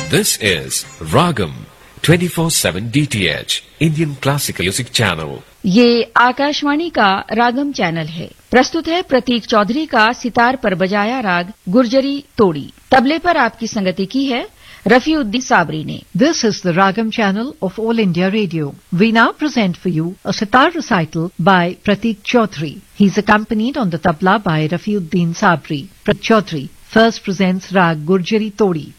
This is Ragam 24/7 DTH Indian Classical Music Channel. ये आकाशवाणी का रागम channel है। प्रस्तुत है प्रतीक चौधरी का सितार पर बजाया राग गुर्जरी तोड़ी। तबले पर आपकी संगति की है रफीउद्दीन साबरी ने। This is the Ragam channel of All India Radio. We now present for you a sitar recital by Pratik Chaudhary. He is accompanied on the tabla by Rafiuddin Sabri. Pratik Chaudhary first presents Rag Gurjari Todi.